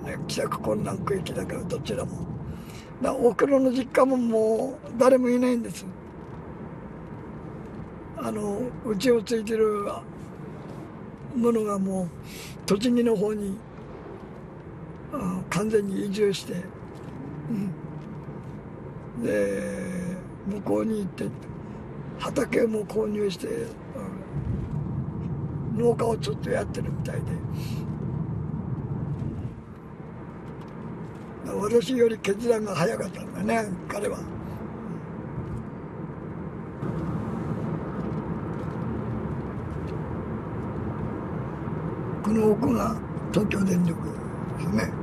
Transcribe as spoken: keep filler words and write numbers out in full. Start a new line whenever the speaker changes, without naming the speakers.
ね、帰宅困難区域だからどちらも。だおふくろの実家ももう誰もいないんです。あのうちをついてるものがもう栃木の方にあ完全に移住して、うん、で向こうに行って畑も購入して、うん、農家をちょっとやってるみたいで、私より決断が早かったんだね彼は。この奥が東京電力ですね。